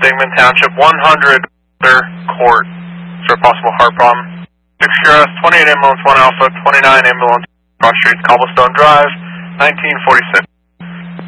Dingman Township, 100 Court for a possible heart problem. 6 Sierra, 28 ambulance 1 Alpha, 29 ambulance cross streets, Cobblestone Drive, 1946.